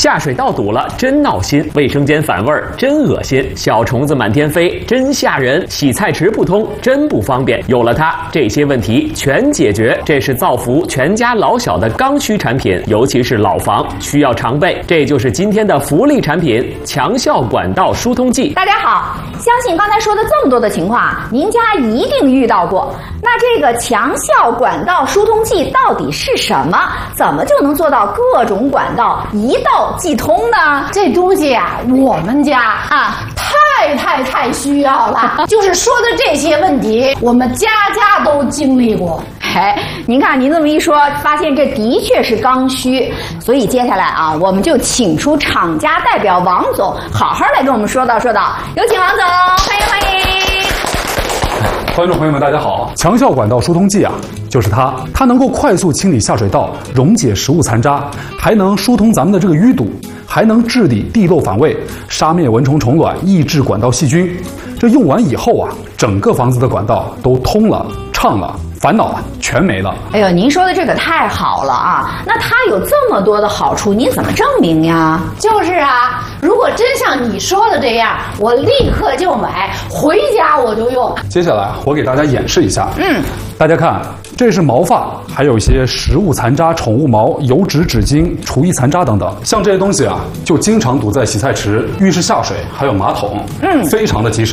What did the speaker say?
下水道堵了，真闹心；卫生间反味儿，真恶心；小虫子满天飞，真吓人；洗菜池不通，真不方便。有了它，这些问题全解决。这是造福全家老小的刚需产品，尤其是老房需要常备。这就是今天的福利产品——强效管道疏通剂。 大家好，相信刚才说的这么多的情况，您家一定遇到过。那这个强效管道疏通剂到底是什么？怎么就能做到各种管道一道即通呢？ 这东西啊，我们家太需要了。就是说的这些问题，我们家家都经历过。 您看您这么一说，发现这的确是刚需。所以接下来啊，我们就请出厂家代表王总，好好来跟我们说道。有请王总，欢迎。 观众朋友们，大家好！强效管道疏通剂啊，就是它能够快速清理下水道，溶解食物残渣，还能疏通咱们的这个淤堵，还能治理地漏反味，杀灭蚊虫虫卵，抑制管道细菌。这用完以后啊，整个房子的管道都通了、畅了，烦恼啊全没了。 哎呦，您说的这个太好了啊！那它有这么多的好处，您怎么证明呀？ 就是啊，如果真像你说的这样，我立刻就买，回家我就用。 接下来我给大家演示一下。大家看，这是毛发，还有一些食物残渣、宠物毛、油脂、纸巾、厨艺残渣等等。像这些东西啊，就经常堵在洗菜池、浴室下水，还有马桶，非常的棘手。